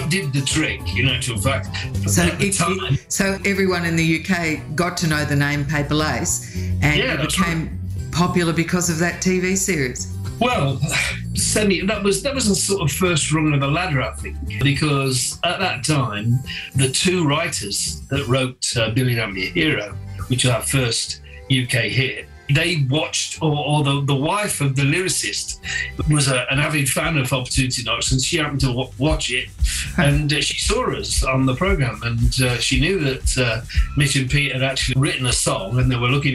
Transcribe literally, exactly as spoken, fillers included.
it did the trick, in actual fact. So, At the it, time, it, so everyone in the U K got to know the name Paper Lace, and Yeah, it that's became popular because of that T V series. well, semi. That was that was the sort of first rung of the ladder, I think, because at that time, the two writers that wrote uh, "Billy I'm Your Hero," which was our first U K hit, they watched, or, or the, the wife of the lyricist was a, an avid fan of Opportunity Knocks, and she happened to w- watch it, and uh, she saw us on the programme, and uh, she knew that uh, Mitch and Pete had actually written a song, and they were looking